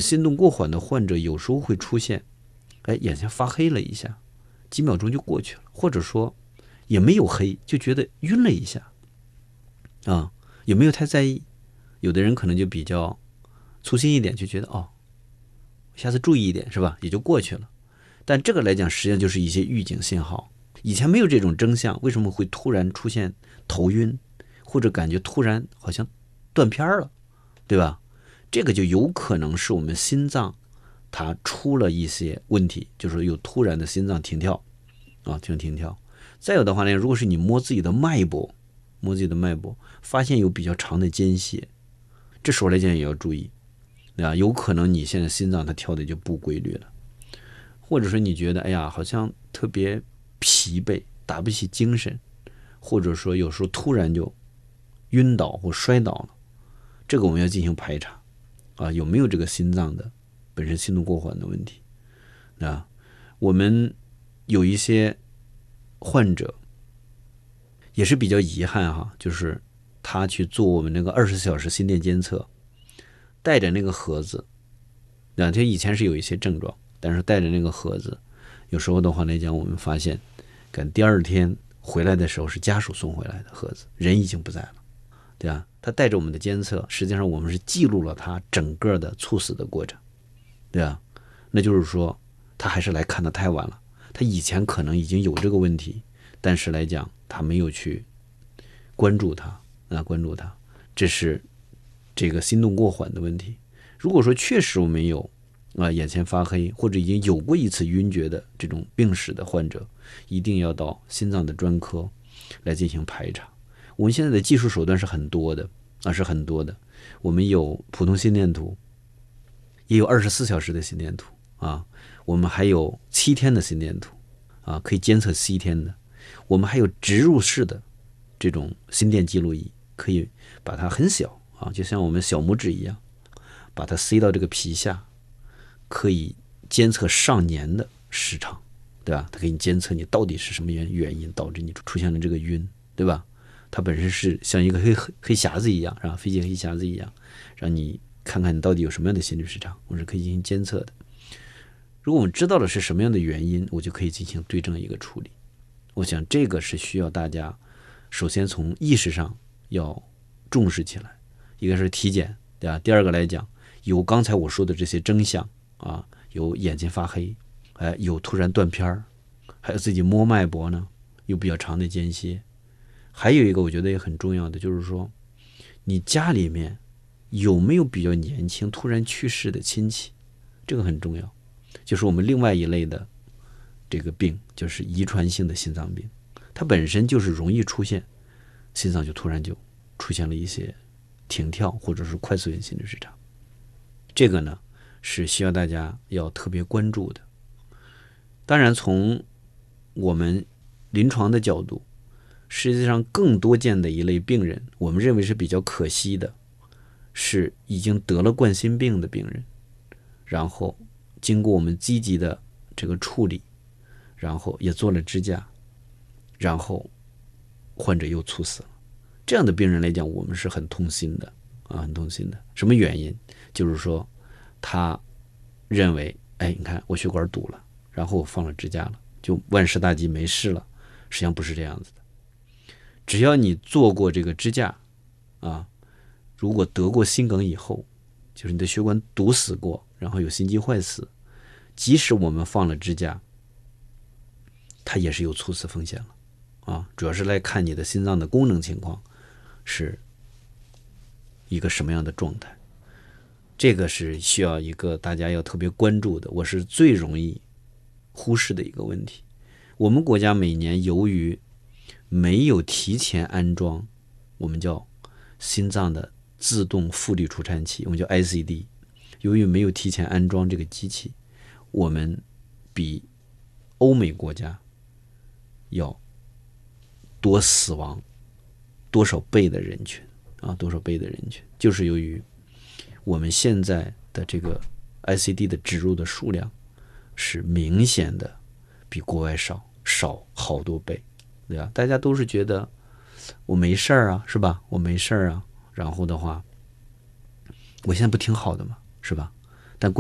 心动过缓的患者有时候会出现，眼前发黑了一下，几秒钟就过去了，或者说也没有黑，就觉得晕了一下，也没有太在意。有的人可能就比较粗心一点，就觉得下次注意一点，是吧？也就过去了。但这个来讲，实际上就是一些预警信号。以前没有这种征象，为什么会突然出现头晕，或者感觉突然好像断片了，对吧？这个就有可能是我们心脏它出了一些问题，就是有突然的心脏停跳停跳。再有的话呢，如果是你摸自己的脉搏，发现有比较长的间歇，这时候来讲也要注意，对吧？有可能你现在心脏它跳的就不规律了，或者说你觉得好像特别疲惫，打不起精神，或者说有时候突然就晕倒或摔倒了，这个我们要进行排查有没有这个心脏的本身心动过缓的问题我们有一些患者也是比较遗憾就是他去做我们那个24小时心电监测，带着那个盒子他以前是有一些症状，但是带着那个盒子，有时候的话来讲，我们发现第二天回来的时候是家属送回来的盒子，人已经不在了，对吧？他带着我们的监测，实际上我们是记录了他整个的猝死的过程，对吧？那就是说他还是来看得太晚了，他以前可能已经有这个问题，但是来讲他没有去关注他，这是这个心动过缓的问题。如果说确实我们有眼前发黑，或者已经有过一次晕厥的这种病史的患者，一定要到心脏的专科来进行排查。我们现在的技术手段是很多的，我们有普通心电图，也有24小时的心电图我们还有7天的心电图可以监测7天的。我们还有植入式的这种心电记录仪，可以把它很小就像我们小拇指一样，把它塞到这个皮下，可以监测上年的时长，对吧？它可以监测你到底是什么原因导致你出现了这个晕，对吧？它本身是像一个黑匣子一样，飞机黑匣子一样，让你看看你到底有什么样的心律失常，我是可以进行监测的。如果我们知道了是什么样的原因，我就可以进行对症一个处理。我想这个是需要大家首先从意识上要重视起来，一个是体检，对吧？第二个来讲，有刚才我说的这些征象有眼睛发黑，有突然断片，还有自己摸脉搏呢，有比较长的间歇。还有一个我觉得也很重要的，就是说你家里面有没有比较年轻突然去世的亲戚，这个很重要。就是我们另外一类的这个病，就是遗传性的心脏病，它本身就是容易出现心脏就突然就出现了一些停跳或者是快速性心律失常，这个呢是需要大家要特别关注的。当然从我们临床的角度，实际上更多见的一类病人，我们认为是比较可惜的，是已经得了冠心病的病人，然后经过我们积极的这个处理，然后也做了支架，然后患者又猝死了。这样的病人来讲，我们是很痛心的很痛心的。什么原因？就是说他认为你看我血管堵了，然后我放了支架了，就万事大吉没事了。实际上不是这样子的。只要你做过这个支架如果得过心梗以后，就是你的血管堵死过，然后有心肌坏死，即使我们放了支架，它也是有猝死风险了主要是来看你的心脏的功能情况是一个什么样的状态。这个是需要一个大家要特别关注的，我是最容易忽视的一个问题。我们国家每年由于没有提前安装我们叫心脏的自动复利除颤器，我们叫 ICD， 由于没有提前安装这个机器，我们比欧美国家要多死亡多少倍的人群就是由于我们现在的这个 ICD 的植入的数量是明显的比国外少好多倍，对吧？大家都是觉得我没事是吧？我没事然后的话我现在不挺好的吗？是吧？